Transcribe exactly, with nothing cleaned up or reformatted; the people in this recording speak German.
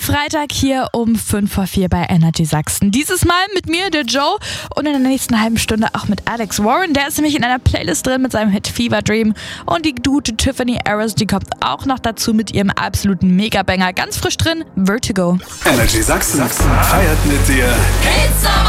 Freitag hier um fünf vor vier bei Energy Sachsen. Dieses Mal mit mir, der Joe, und in der nächsten halben Stunde auch mit Alex Warren. Der ist nämlich in einer Playlist drin mit seinem Hit Fever Dream. Und die gute Tiffany Harris, die kommt auch noch dazu mit ihrem absoluten Megabanger. Ganz frisch drin, Vertigo. Energy Sachsen feiert mit dir.